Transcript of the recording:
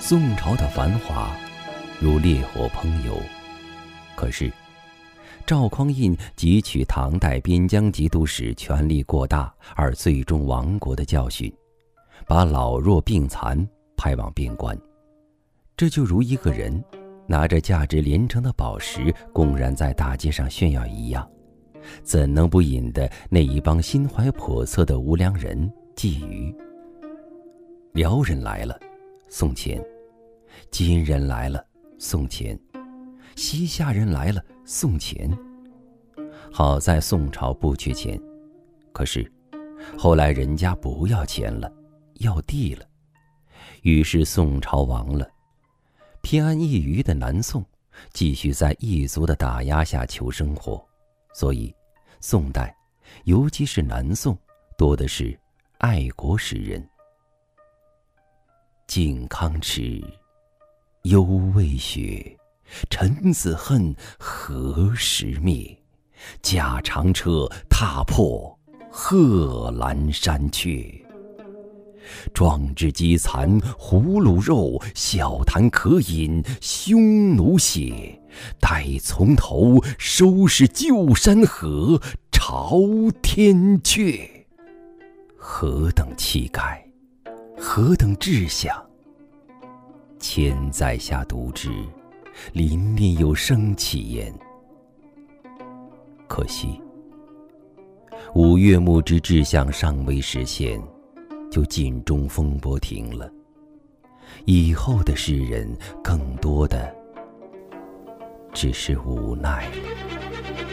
宋朝的繁华如烈火烹油，可是赵匡胤汲取唐代边疆节度使权力过大而最终亡国的教训，把老弱病残派往边关。这就如一个人拿着价值连城的宝石公然在大街上炫耀一样，怎能不引得那一帮心怀叵测的无良人觊觎？辽人来了，送钱；金人来了，送钱；西夏人来了，送钱。好在宋朝不缺钱，可是后来人家不要钱了，要地了，于是宋朝亡了。偏安一隅的南宋继续在异族的打压下求生活，所以宋代，尤其是南宋，多的是爱国诗人。靖康耻，犹未雪，臣子恨，何时灭？驾长车，踏破贺兰山缺。壮志饥残胡虏肉，笑谈渴饮匈奴血。待从头，收拾旧山河，朝天阙。何等气概，何等志向！千载下读之，临练有生气焉。可惜五岳牧之志向尚未实现，就尽中风波停了。以后的诗人更多的只是无奈了。